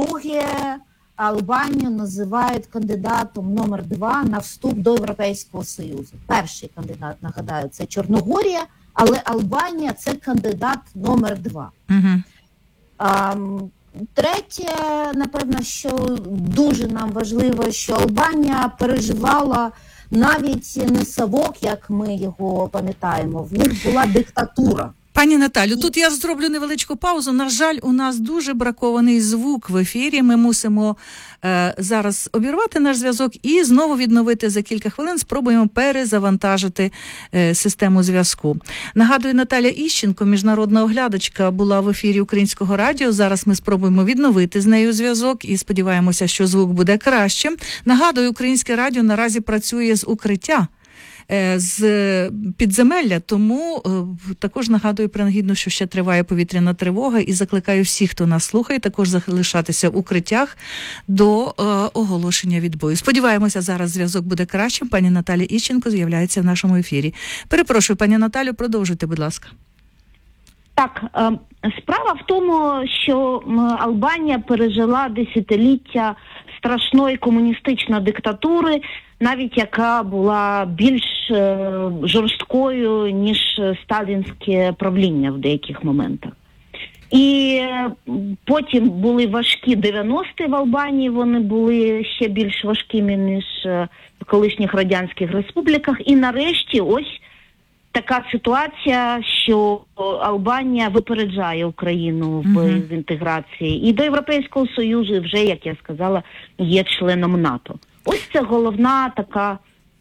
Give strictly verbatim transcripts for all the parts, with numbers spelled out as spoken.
По-друге, Албанію називають кандидатом номер два на вступ до Європейського Союзу. Перший кандидат, нагадаю, це Чорногорія, але Албанія – це кандидат номер два. Угу. А, третє, напевно, що дуже нам важливо, що Албанія переживала навіть не совок, як ми його пам'ятаємо, в них була диктатура. Пані Наталю, тут я зроблю невеличку паузу. На жаль, у нас дуже бракований звук в ефірі. Ми мусимо е, зараз обірвати наш зв'язок і знову відновити за кілька хвилин. Спробуємо перезавантажити е, систему зв'язку. Нагадую, Наталя Іщенко, міжнародна оглядачка, була в ефірі Українського радіо. Зараз ми спробуємо відновити з нею зв'язок і сподіваємося, що звук буде кращим. Нагадую, Українське радіо наразі працює з укриття, з підземелля, тому е, також нагадую принагідно, що ще триває повітряна тривога, і закликаю всіх, хто нас слухає, також залишатися в укриттях до е, оголошення відбою. Сподіваємося, зараз зв'язок буде кращим. Пані Наталя Іщенко з'являється в нашому ефірі. Перепрошую, пані Наталю, продовжуйте, будь ласка. Так, е, справа в тому, що Албанія пережила десятиліття страшної комуністичної диктатури, навіть яка була більш е, жорсткою, ніж сталінське правління в деяких моментах. І е, потім були важкі дев'яності в Албанії, вони були ще більш важкими, ніж е, в колишніх радянських республіках. І нарешті ось така ситуація, що Албанія випереджає Україну в, uh-huh. в інтеграції. І до Європейського Союзу вже, як я сказала, є членом НАТО. Ось це головна така,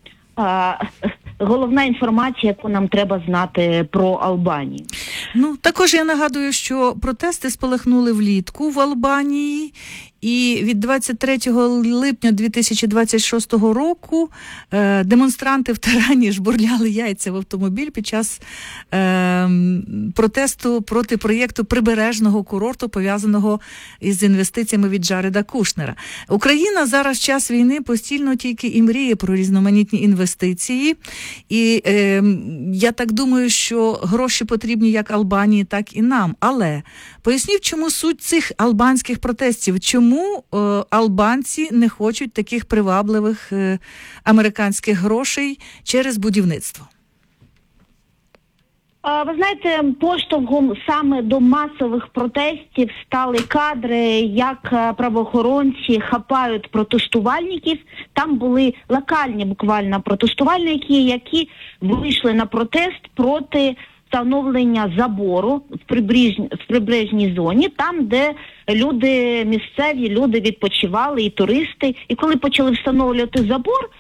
а, головна інформація, яку нам треба знати про Албанію. Ну, також я нагадую, що протести спалахнули влітку в Албанії, і від двадцять третього липня дві тисячі двадцять шостого року е, демонстранти в Тирані жбурляли яйця в автомобіль під час е, протесту проти проєкту прибережного курорту, пов'язаного із інвестиціями від Джареда Кушнера. Україна зараз в час війни постійно тільки і мріє про різноманітні інвестиції, і е, я так думаю, що гроші потрібні як Албанії, так і нам. Але поясніть, чому суть цих албанських протестів, чому Чому е, албанці не хочуть таких привабливих е, американських грошей через будівництво? Ви знаєте, поштовхом саме до масових протестів стали кадри, як правоохоронці хапають протестувальників. Там були локальні буквально протестувальники, які вийшли на протест проти встановлення забору в прибережній, в прибережній зоні, там, де люди, місцеві люди відпочивали, і туристи. І коли почали встановлювати забор,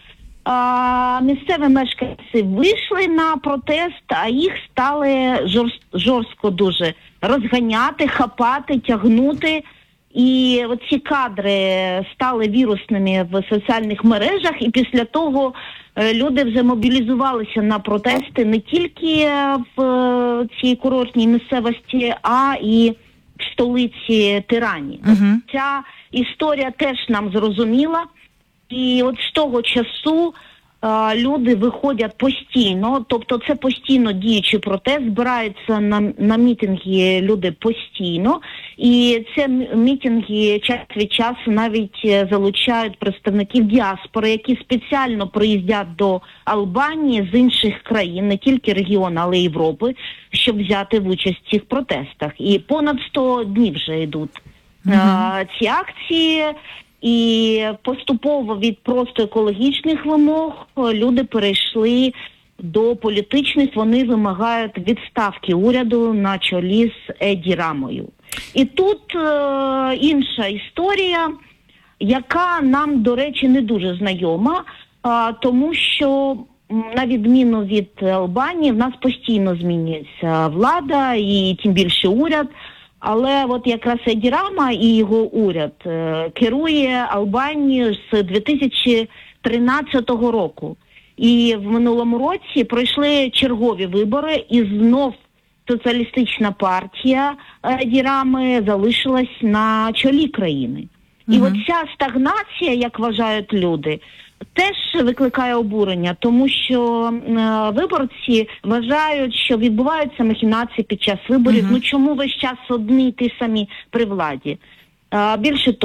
а, місцеві мешканці вийшли на протест, а їх стали жорст, жорстко дуже розганяти, хапати, тягнути. І оці кадри стали вірусними в соціальних мережах, і після того люди вже мобілізувалися на протести не тільки в цій курортній місцевості, а і в столиці Тирані. Uh-huh. Ця історія теж нам зрозуміла, і от з того часу а, люди виходять постійно, тобто це постійно діючий протест, збираються на, на мітинги люди постійно, і ці мітинги час від часу навіть залучають представників діаспори, які спеціально приїздять до Албанії з інших країн, не тільки регіону, але й Європи, щоб взяти участь в цих протестах. І понад сто днів вже йдуть uh-huh. а, ці акції. І поступово від просто екологічних вимог люди перейшли до політичних, вони вимагають відставки уряду на чолі з Еді Рамою. І тут е, інша історія, яка нам, до речі, не дуже знайома, е, тому що на відміну від Албанії в нас постійно змінюється влада і тим більше уряд. Але от якраз Еді Рама і його уряд е, керує Албанією з дві тисячі тринадцятого року. І в минулому році пройшли чергові вибори, і знов соціалістична партія Еді Рами залишилась на чолі країни. І Угу. от ця стагнація, як вважають люди, теж викликає обурення, тому що е, виборці вважають, що відбуваються махінації під час виборів. Uh-huh. Ну чому весь час одні й ті самі при владі? Е, більше того,